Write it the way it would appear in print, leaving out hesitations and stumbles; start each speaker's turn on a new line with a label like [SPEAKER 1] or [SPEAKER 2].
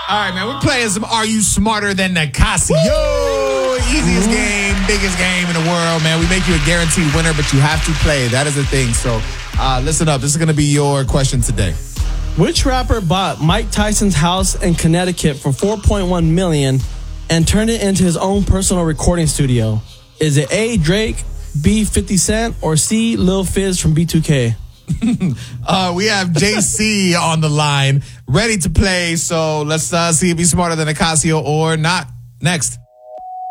[SPEAKER 1] All right, man. We're playing some Are You Smarter Than Nicasio? Easiest game, biggest game in the world, man. We make you a guaranteed winner, but you have to play. That is the thing. So listen up. This is going to be your question today.
[SPEAKER 2] Which rapper bought Mike Tyson's house in Connecticut for $4.1 million and turned it into his own personal recording studio? Is it A, Drake, B, 50 Cent, or C, Lil Fizz from B2K?
[SPEAKER 1] We have JC on the line, ready to play. So let's see if he's smarter than Nicasio or not. Next.